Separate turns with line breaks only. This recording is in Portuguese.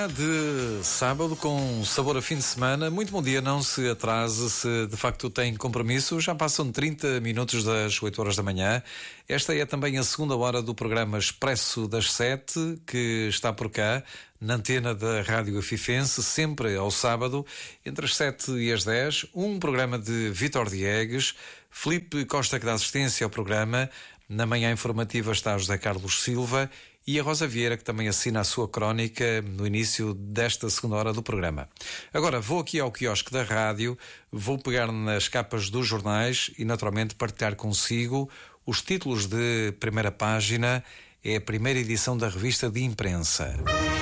De sábado com sabor a fim de semana. Muito bom dia, não se atrase se de facto tem compromisso. Já passam 30 minutos das 8 horas da manhã. Esta é também a segunda hora do programa Expresso das 7, que está por cá, na antena da Rádio Afifense, sempre ao sábado, entre as 7 e as 10. Um programa de Vítor Diegues, Filipe Costa que dá assistência ao programa. Na manhã informativa está José Carlos Silva e a Rosa Vieira, que também assina a sua crónica no início desta segunda hora do programa. Agora vou aqui ao quiosque da rádio, vou pegar nas capas dos jornais e naturalmente partilhar consigo os títulos de primeira página. É a primeira edição da revista de imprensa.